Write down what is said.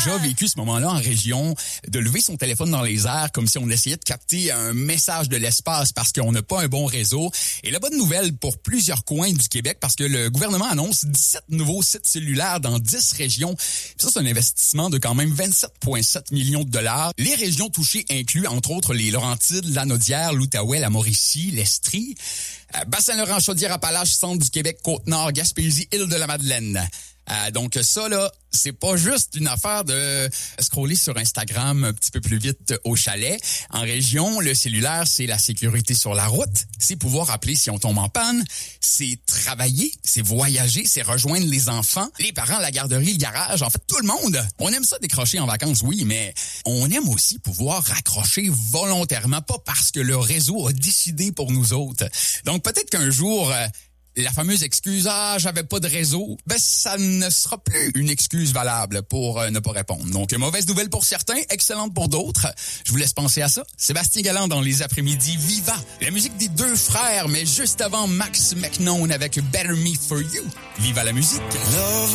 déjà vécu ce moment-là en région, de lever son téléphone dans les airs comme si on essayait de capter un message de l'espace parce qu'on n'a pas un bon réseau. Et la bonne nouvelle pour plusieurs coins du Québec, parce que le gouvernement annonce 17 nouveaux sites cellulaires dans 10 régions. Ça, c'est un investissement de quand même 27,7 millions de dollars. Les régions touchées incluent, entre autres, les Laurentides, Lanaudière, l'Outaouais, la Mauricie, l'Estrie, Bassin-Laurent, Chaudière-Appalaches, Centre du Québec, Côte-Nord, Gaspésie, Île-de-la-Madeleine. Donc ça, là, c'est pas juste une affaire de scroller sur Instagram un petit peu plus vite au chalet. En région, le cellulaire, c'est la sécurité sur la route, c'est pouvoir appeler si on tombe en panne, c'est travailler, c'est voyager, c'est rejoindre les enfants, les parents, la garderie, le garage, en fait, tout le monde. On aime ça décrocher en vacances, oui, mais on aime aussi pouvoir raccrocher volontairement, pas parce que le réseau a décidé pour nous autres. Donc peut-être qu'un jour... la fameuse excuse « Ah, j'avais pas de réseau », ben ça ne sera plus une excuse valable pour ne pas répondre. Donc, mauvaise nouvelle pour certains, excellente pour d'autres. Je vous laisse penser à ça. Sébastien Galland dans les après-midi, Viva! La musique des deux frères, mais juste avant Max McKnown avec « Better Me For You ». Viva la musique!